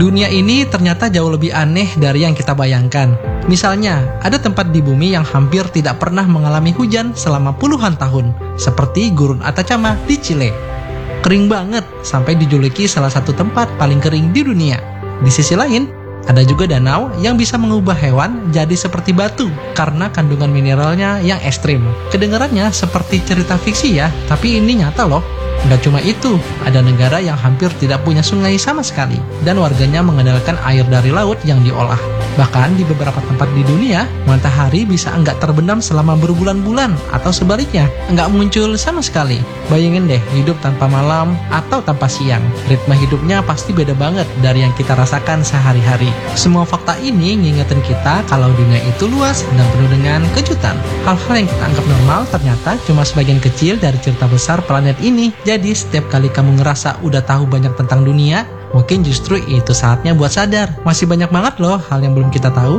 Dunia ini ternyata jauh lebih aneh dari yang kita bayangkan. Misalnya, ada tempat di bumi yang hampir tidak pernah mengalami hujan selama puluhan tahun, seperti Gurun Atacama di Chile. Kering banget, sampai dijuluki salah satu tempat paling kering di dunia. Di sisi lain, ada juga danau yang bisa mengubah hewan jadi seperti batu karena kandungan mineralnya yang ekstrim. Kedengarannya seperti cerita fiksi ya, tapi ini nyata loh. Nggak cuma itu, ada negara yang hampir tidak punya sungai sama sekali dan warganya mengandalkan air dari laut yang diolah. Bahkan di beberapa tempat di dunia, matahari bisa nggak terbenam selama berbulan-bulan atau sebaliknya, nggak muncul sama sekali. Bayangin deh, hidup tanpa malam atau tanpa siang. Ritme hidupnya pasti beda banget dari yang kita rasakan sehari-hari. Semua fakta ini ngingetin kita kalau dunia itu luas dan penuh dengan kejutan. Hal-hal yang kita anggap normal ternyata cuma sebagian kecil dari cerita besar planet ini. Jadi setiap kali kamu ngerasa udah tahu banyak tentang dunia, mungkin justru itu saatnya buat sadar. Masih banyak banget loh hal yang belum kita tahu.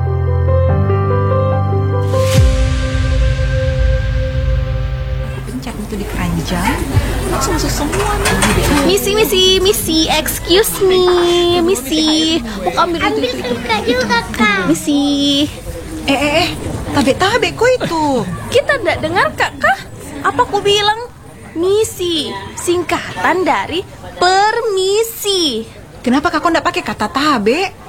Pencet itu di keranjang, langsung masuk semua nih. Misi, excuse me, Misi. Mau ambil itu. juga kak. Misi. Tabe kok itu. Kita ndak dengar kak? Apa aku bilang? Misi, singkatan dari permisi. Kenapa kakak ndak pakai kata tabe?